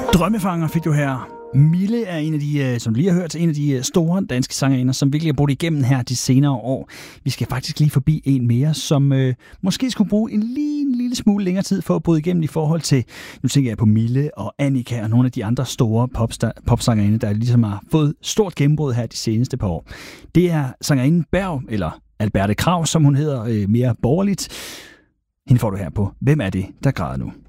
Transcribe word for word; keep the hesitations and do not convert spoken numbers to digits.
Drømmefanger fik du her. Mille er en af de, som du lige har hørt, en af de store danske sangerinder, som virkelig har brugt igennem her de senere år. Vi skal faktisk lige forbi en mere, som øh, måske skulle bruge en lige en lille smule længere tid for at bryde igennem i forhold til, nu tænker jeg på Mille og Annika og nogle af de andre store popstar- popsangerinder, der ligesom har fået stort gennembrud her de seneste par år. Det er sangerinden Berg, eller Alberte Krav, som hun hedder øh, mere borgerligt. Hende får du her på Hvem er det, der græder nu?